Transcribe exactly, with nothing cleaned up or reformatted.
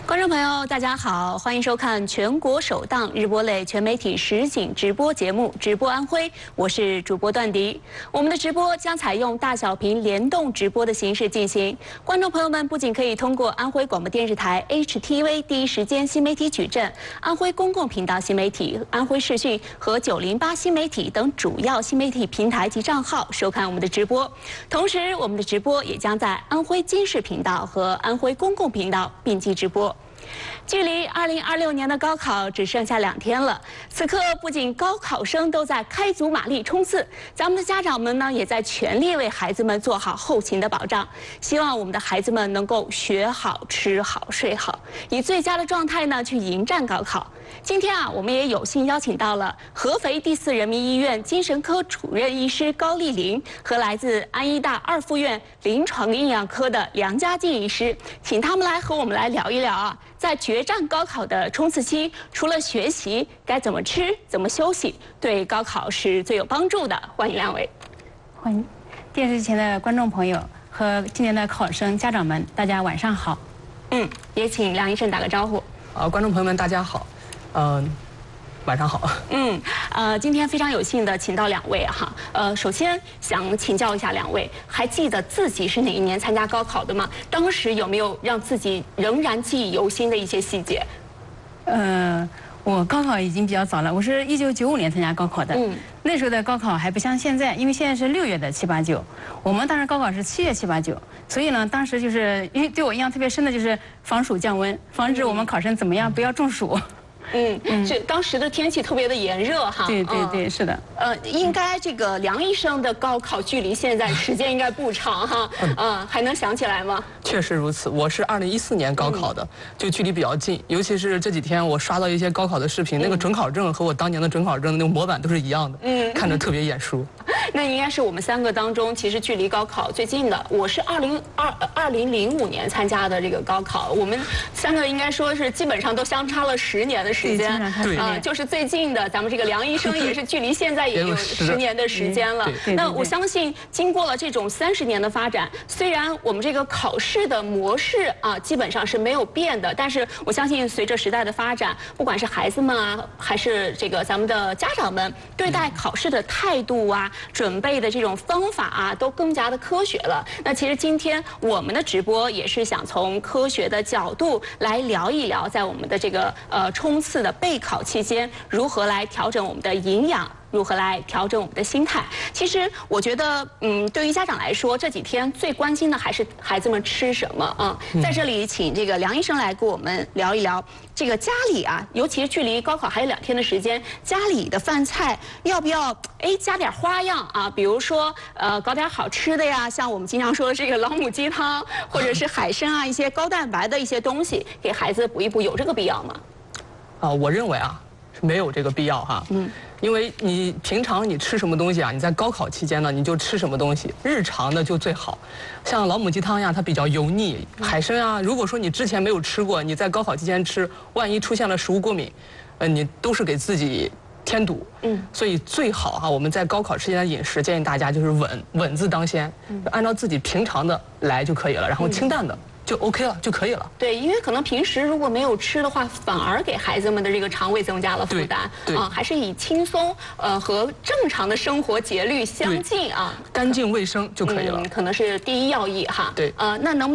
观众朋友，大家好，欢迎收看全国首档日播类全媒体实景直播节目《直播安徽》，我是主播段迪。我们的直播将采用大小屏联动直播的形式进行，观众朋友们不仅可以通过安徽广播电视台 H T V 第一时间新媒体矩阵、安徽公共频道新媒体、安徽视讯和九零八新媒体等主要新媒体平台及账号收看我们的直播，同时我们的直播也将在安徽金视频道和安徽公共频道并机直播。距离二零二六年的高考只剩下两天了，此刻不仅高考生都在开足马力冲刺，咱们的家长们呢也在全力为孩子们做好后勤的保障。希望我们的孩子们能够学好、吃好、睡好，以最佳的状态呢去迎战高考。今天啊，我们也有幸邀请到了合肥第四人民医院精神科主任医师高丽玲和来自安医大二附院临床营养科的梁家静医师，请他们来和我们来聊一聊啊，在决战高考的冲刺期，除了学习，该怎么吃、怎么休息，对高考是最有帮助的。欢迎两位。 欢迎电视前的观众朋友和今年的考生家长们，大家晚上好。 嗯，也请梁医生打个招呼。 啊，观众朋友们，大家好。嗯、呃，晚上好。 嗯，呃，今天非常有幸的请到两位哈。呃，首先想请教一下两位，还记得自己是哪一年参加高考的吗？当时有没有让自己仍然记忆犹新的一些细节？ 呃，我高考已经比较早了，我是一九九五年参加高考的。嗯，那时候的高考还不像现在，因为现在是六月的七八九，我们当时高考是七月七八九，所以呢，当时就是因为对我印象特别深的就是防暑降温，防止我们考生怎么样不要中暑。 嗯，这当时的天气特别的炎热哈。 对对对，是的。 呃，应该这个梁医生的高考距离现在时间应该不长哈。嗯，还能想起来吗？ 确实如此，我是二零一四年高考的，就距离比较近。尤其是这几天我刷到一些高考的视频，那个准考证和我当年的准考证的那个模板都是一样的，嗯，看着特别眼熟。 那应该是我们三个当中，其实距离高考最近的。我是二零二二零零五年参加的这个高考，我们三个应该说是基本上都相差了十年的时间。 对， 啊，就是最近的，咱们这个梁医生也是距离现在也有十年的时间了。那我相信，经过了这种三十年的发展，虽然我们这个考试的模式啊基本上是没有变的，但是我相信随着时代的发展，不管是孩子们啊，还是这个咱们的家长们，对待考试的态度啊，准备的这种方法啊，都更加的科学了。那其实今天我们的直播也是想从科学的角度来聊一聊，在我们的这个呃冲刺的备考期间，如何来调整我们的营养。如何来调整我们的心态？其实我觉得，嗯，对于家长来说，这几天最关心的还是孩子们吃什么啊。在这里，请这个梁医生来跟我们聊一聊，这个家里啊，尤其是距离高考还有两天的时间，家里的饭菜要不要哎加点花样啊？比如说，呃，搞点好吃的呀，像我们经常说的这个老母鸡汤，或者是海参啊，一些高蛋白的一些东西，给孩子补一补，有这个必要吗？ 啊，我认为啊。没有这个必要哈，嗯，因为你平常你吃什么东西啊？你在高考期间呢，你就吃什么东西，日常的就最好。像老母鸡汤呀，它比较油腻；海参啊，如果说你之前没有吃过，你在高考期间吃，万一出现了食物过敏，呃，你都是给自己添堵。嗯，所以最好哈，我们在高考期间的饮食，建议大家就是稳稳字当先，就按照自己平常的来就可以了，然后清淡的。就 OK 了，就可以了。 对，因为可能平时如果没有吃的话，反而给孩子们的这个肠胃增加了负担啊，还是以轻松呃和正常的生活节律相近啊， 干净卫生就可以了， 嗯，可能是第一要义哈。 对， 呃，那能。